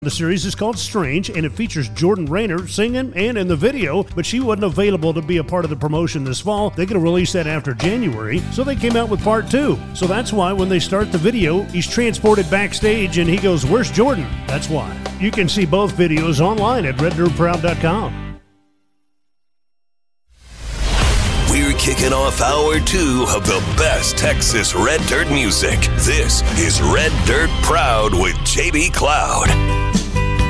The series is called Strange, and it features Jordan Rayner singing and in the video, but she wasn't available to be a part of the promotion this fall. They're going to release that after January, so they came out with part 2. So that's why when they start the video, he's transported backstage and he goes, "Where's Jordan?" That's why. You can see both videos online at reddirtproud.com. We're kicking off hour 2 of the best Texas Red Dirt music. This is Red Dirt Proud with JB Cloud.